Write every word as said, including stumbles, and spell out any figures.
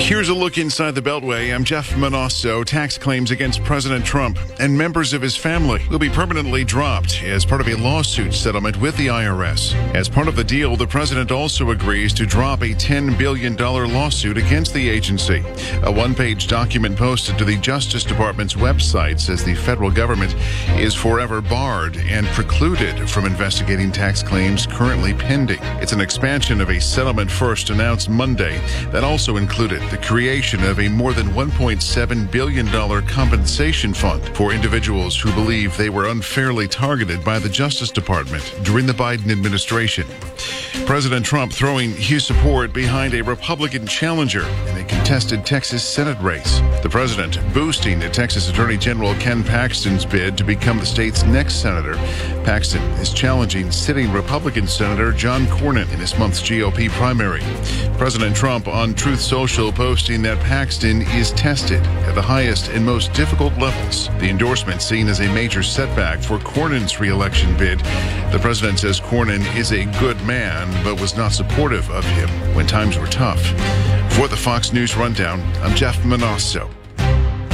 Here's a look inside the Beltway. I'm Jeff Manosso. Tax claims against President Trump and members of his family will be permanently dropped as part of a lawsuit settlement with the I R S. As part of the deal, the president also agrees to drop a ten billion dollars lawsuit against the agency. A one-page document posted to the Justice Department's website says the federal government is forever barred and precluded from investigating tax claims currently pending. It's an expansion of a settlement first announced Monday that also included the creation of a more than one point seven billion dollars compensation fund for individuals who believe they were unfairly targeted by the Justice Department during the Biden administration. President Trump throwing his support behind a Republican challenger in a contested Texas Senate race. The president boosting the Texas Attorney General Ken Paxton's bid to become the state's next senator. Paxton is challenging sitting Republican Senator John Cornyn in this month's G O P primary. President Trump on Truth Social posting that Paxton is tested at the highest and most difficult levels. The endorsement seen as a major setback for Cornyn's re-election bid. The president says Cornyn is a good man, but was not supportive of him when times were tough. For the Fox News Rundown, I'm Jeff Manosso.